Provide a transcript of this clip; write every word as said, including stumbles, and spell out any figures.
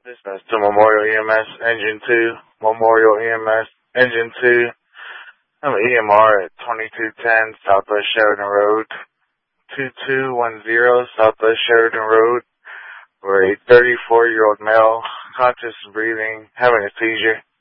Dispatch to Memorial E M S, Engine two, Memorial E M S, Engine two. I'm E M R at twenty-two ten Southwest Sheridan Road, two two one zero Southwest Sheridan Road, where a thirty-four-year-old male, conscious and breathing, having a seizure.